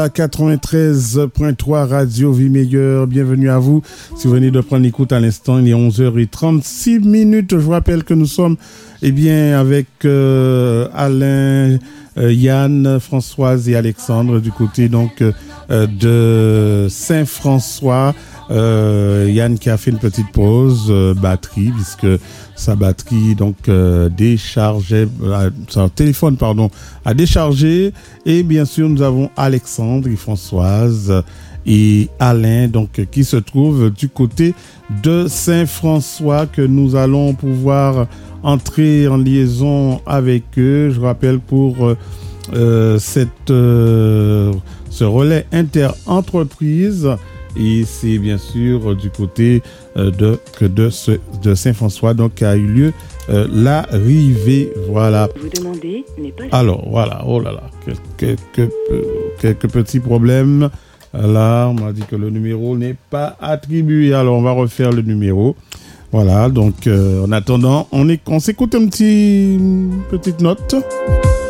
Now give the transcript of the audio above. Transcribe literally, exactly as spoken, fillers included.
À quatre-vingt-treize point trois Radio Vie Meilleure, bienvenue à vous. Si vous venez de prendre l'écoute à l'instant, il est onze heures trente-six minutes. Je vous rappelle que nous sommes eh bien, avec euh, Alain, euh, Yann, Françoise et Alexandre du côté donc euh, de Saint-François. Euh, Yann qui a fait une petite pause euh, batterie puisque sa batterie donc euh, déchargeait, euh, son téléphone pardon a déchargé, et bien sûr nous avons Alexandre et Françoise et Alain donc qui se trouvent du côté de Saint-François, que nous allons pouvoir entrer en liaison avec eux. Je rappelle pour euh, euh, cette euh, ce relais inter-entreprise. Et c'est bien sûr du côté euh, de, que de, ce, de Saint-François donc a eu lieu euh, l'arrivée. Voilà. Vous demandez n'est pas... Alors voilà, oh là là, quelques, quelques, quelques petits problèmes. Là, on m'a dit que le numéro n'est pas attribué. Alors on va refaire le numéro. Voilà, donc euh, en attendant, on, est, on s'écoute un petit, une petite note.